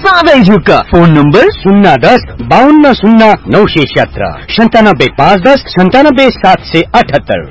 साधै झुक्क। Phone number 010-520917 9750-97778।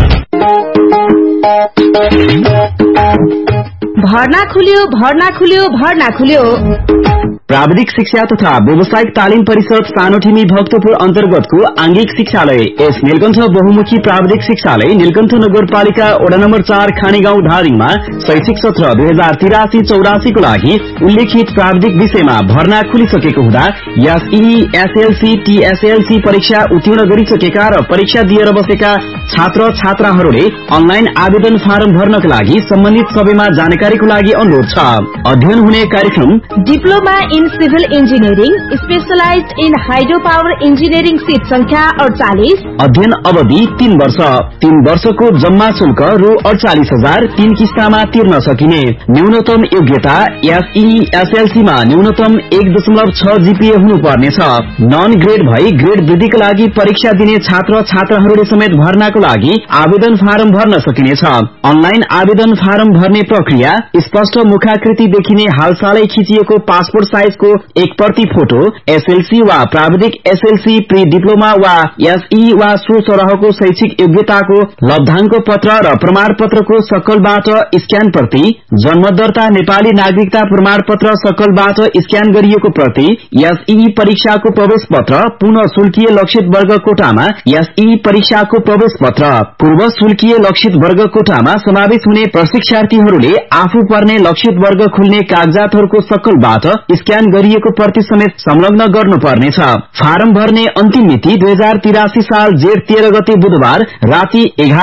भर्ना खुल्यो। प्राविधिक शिक्षा तथा व्यावसायिक तालिम परिषद सानोठिमी भक्तपुर अन्तर्गतको आंगिक शिक्षालय एस नीलकण्ठ बहुमुखी प्राविधिक शिक्षालय नीलकण्ठ नगरपालिका वडा नम्बर 4 खानेगाउँ धादिङमा शैक्षिक सत्र 2083-84 को लागि उल्लेखित प्राविधिक विषयमा भर्ना खुलिसकेको हुँदा एसई, एसएलसी, टीएसएलसी परीक्षा उत्तीर्ण गरिसकेका र परीक्षा दिएर बसेका छात्र छात्राहरूले अनलाइन आवेदन फारम भर्नका लागि सम्बन्धित सबैमा जानकारीको लागि अनुरोध छ। अध्ययन हुने कार्यक्रम diploma in civil engineering, specialised in hydro power engineering, seat संख्या 48। अध्ययन अवधि 3 वर्ष। 3 वर्षको जम्मा शुल्क रु 48,000 3 किस्तामा तिर्न सकिने। न्यूनतम योग्यता एसई, एसएलसी मा न्यूनतम 1.6 जीपीए हुनुपर्नेछ। नन ग्रेड भई ग्रेड वृद्धिका लागि परीक्षा दिने छात्र छात्राहरूले समेत भर्नाको लागि आवेदन फारम भर्न सकिनेछ। अनलाइन आवेदन फारम भर्ने प्रक्रिया स्पष्ट मुखाकृति देखिने हालसालै खिचिएको पासपोर्ट साइजको 1 प्रति फोटो, एसएलसी वा प्राविधिक एसएलसी, प्री डिप्लोमा वा एसई वा सो सरहको शैक्षिक योग्यताको लब्धांक पत्र र प्रमाण पत्रको सकलबाट स्क्यान प्रति, जन्म दर्ता नेपाली नागरिकता प्रमाण पत्र सकलबाट स्क्यान गरिएको प्रति, एसई परीक्षाको प्रवेश पत्र, पुनः शुल्कीय लक्षित वर्ग कोटामा एसई परीक्षाको प्रवेश पत्र, पूर्व शुल्कीय लक्षित वर्ग कोटामा समावेश हुने प्रशिक्षार्थीहरूले आफू पर्ने लक्षित वर्ग खुल्ने कागजातहरूको सकलबाट स्क्यान गरिएको प्रति समेत संलग्न गर्नुपर्नेछ। फारम भर्ने अन्तिम मिति 2083 साल जेठ 13 गते बुधबार राति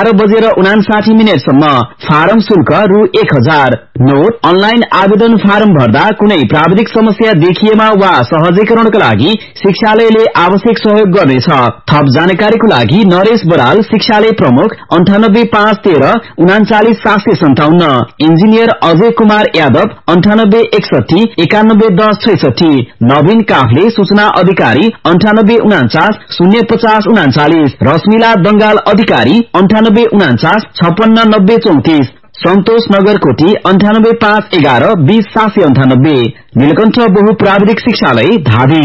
11:59 सम्म। फारम शुल्क रु 1000। नोट: अनलाइन आवेदन फारम भर्दा कुनै प्राविधिक समस्या देखिएमा वा सहजीकरणका लागि शिक्षालयले आवश्यक सहयोग गर्नेछ। थप जानकारीको लागि नरेश बराल, शिक्षालय प्रमुख, 985113 39757। इंजिनियर अजय कुमार यादव, 9861 911066। नवीन काफले, सूचना अधिकारी, 9849 05039। रश्मिला दंगाल, अधिकारी, 9849 569034। संतोष नगरकोटी, 9851 20798। नीलकण्ठ बहु प्राविधिक शिक्षालय धादिङ।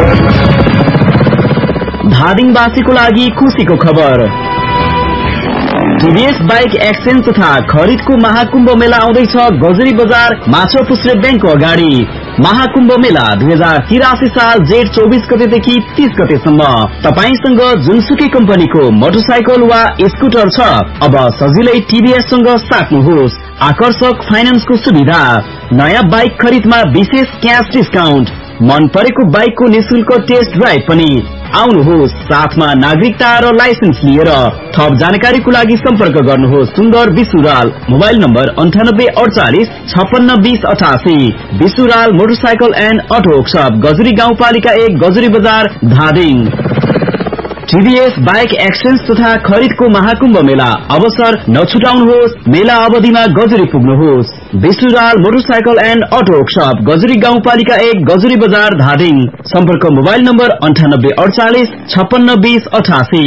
धादिङवासीको लागि खुशीको खबर। टीभीएस बाइक एक्सचेन्ज तथा खरिदको महाकुम्भ मेला आउँदैछ गजरी बजार माछापुच्छ्रे ब्याङ्कको अगाडि। महाकुम्भ मेला 2083 साल जेठ 24 गतेदेखि 30 गतेसम्म। तपाईसँग जुनसुकै कम्पनीको मोटरसाइकल वा स्कुटर छ, अब सजिलै टीभीएस सँग साट्नुहोस्। आकर्षक फाइनान्सको सुविधा, नयाँ बाइक खरिदमा विशेष क्याश डिस्काउन्ट, मन परेको बाइकको निशुल्क टेस्ट ड्राइभ पनि। आउनुहोस्, साथमा नागरिकता र लाइसेन्स लिएर। थप जानकारीको लागि सम्पर्क गर्नुहोस् सुन्दर विसुराल, mobile number 9848 5620 88। विसुराल motorcycle and auto workshop, Gajuri गाउँपालिका 1, गजुरी बजार, धादिङ। टीभीएस बाइक एक्सचेन्ज तथा खरिदको महाकुम्भ मेला अवसर नछुटाउनुहोस्। मेला अवधिमा Gajuri पुग्नुहोस्। विसुराल motorcycle and auto workshop, Gajuri गाउँपालिका 1, गजुरी बजार, धादिङ। सम्पर्क मोबाइल नम्बर 9848 5620 88।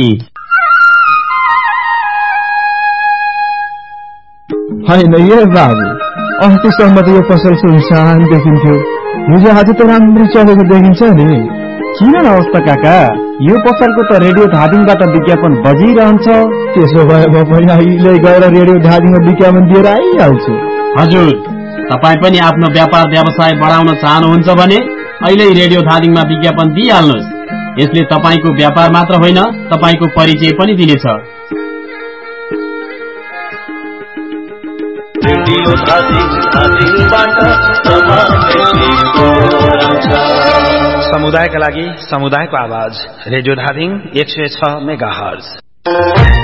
होइन ये बाबु, अस्तिसम्म त यो पसल सुनसान देखिन्थ्यो, हिजो आज त राम्रो चलेको देखिन्छ नि। किन अवस्था काका? यो पसलको त रेडियो धादिङबाट विज्ञापन बजिरहन्छ। त्यसो भए म पनि अहिले गएर रेडियो धादिङमा विज्ञापन दिएर आइहाल्छु। हजुर, तपाईँ पनि आफ्नो व्यापार व्यवसाय बढाउन चाहनुहुन्छ भने अहिले रेडियो धादिङमा विज्ञापन दिइहाल्नुहोस्। यसले तपाईँको व्यापार मात्र होइन, तपाईँको परिचय पनि दिनेछ। समुदायका लागि समुदायको आवाज, रेडियो धादिङ 106 मेगाहर्ज।